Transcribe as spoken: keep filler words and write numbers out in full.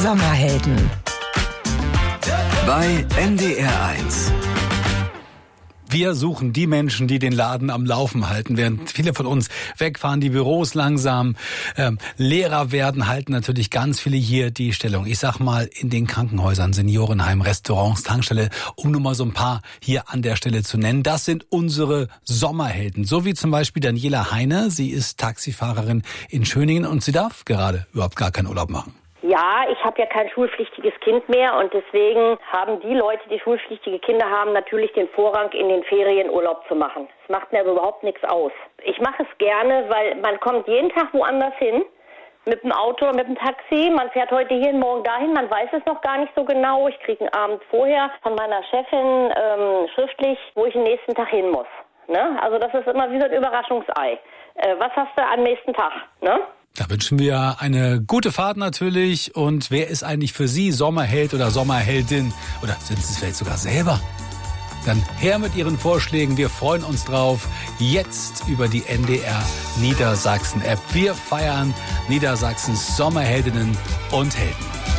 Sommerhelden bei N D R eins. Wir suchen die Menschen, die den Laden am Laufen halten, während viele von uns wegfahren, die Büros langsam ähm, leerer werden, halten natürlich ganz viele hier die Stellung. Ich sag mal, in den Krankenhäusern, Seniorenheim, Restaurants, Tankstelle, um nur mal so ein paar hier an der Stelle zu nennen. Das sind unsere Sommerhelden. So wie zum Beispiel Daniela Heine. Sie ist Taxifahrerin in Schöningen und sie darf gerade überhaupt gar keinen Urlaub machen. Ja, ich habe ja kein schulpflichtiges Kind mehr und deswegen haben die Leute, die schulpflichtige Kinder haben, natürlich den Vorrang, in den Ferien Urlaub zu machen. Das macht mir aber überhaupt nichts aus. Ich mache es gerne, weil man kommt jeden Tag woanders hin, mit dem Auto, mit dem Taxi. Man fährt heute hierhin, morgen dahin, man weiß es noch gar nicht so genau. Ich kriege einen Abend vorher von meiner Chefin ähm, schriftlich, wo ich den nächsten Tag hin muss. Ne? Also das ist immer wie so ein Überraschungsei. Äh, was hast du am nächsten Tag, ne? Da wünschen wir eine gute Fahrt natürlich. Und wer ist eigentlich für Sie Sommerheld oder Sommerheldin? Oder sind Sie es vielleicht sogar selber? Dann her mit Ihren Vorschlägen. Wir freuen uns drauf. Jetzt über die N D R Niedersachsen App. Wir feiern Niedersachsens Sommerheldinnen und Helden.